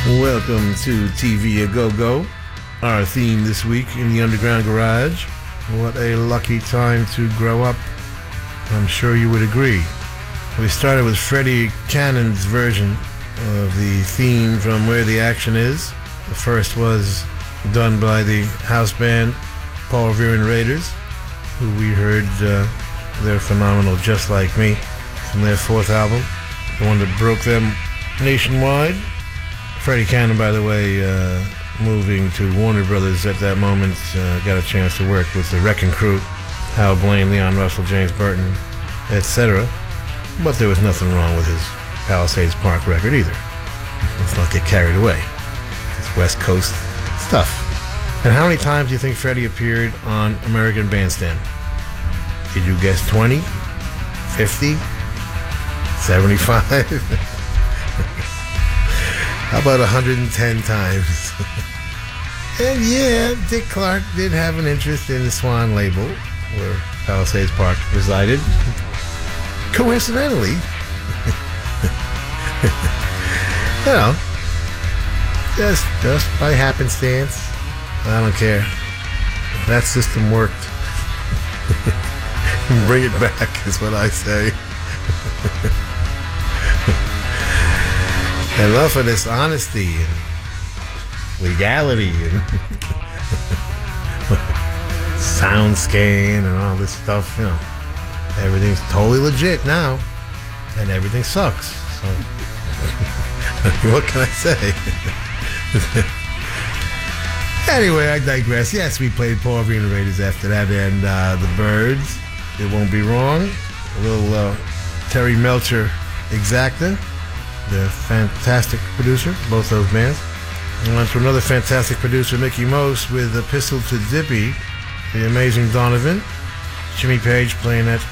Welcome to TV A Go-Go. Our theme this week in the Underground Garage. What a lucky time to grow up. I'm sure you would agree. We started with Freddie Cannon's version of the theme from Where the Action Is. The first was done by the house band Paul Revere and Raiders, who we heard their phenomenal Just Like Me from their fourth album, the one that broke them nationwide. Freddie Cannon, by the way, moving to Warner Brothers at that moment, got a chance to work with the Wrecking Crew, Hal Blaine, Leon Russell, James Burton, etc. But there was nothing wrong with his Palisades Park record either. Let's not get carried away. It's West Coast stuff. And how many times do you think Freddie appeared on American Bandstand? Did you guess 20? 50? 75? How about 110 times? And yeah, Dick Clark did have an interest in the Swan label, where Palisades Park resided. Coincidentally, you know, just by happenstance. I don't care. That system worked. Bring it back is what I say. I love for this honesty and legality and sound scan and all this stuff, you know. Everything's totally legit now, and everything sucks. So, what can I say? Anyway, I digress. Yes, we played Paul Revere and the Raiders after that, and the Byrds. It Won't Be Wrong. A little Terry Melcher Exacta, the fantastic producer, both those bands. And on to another fantastic producer, Mickey Most, with Epistle to Dippy, the amazing Donovan. Jimmy Page playing that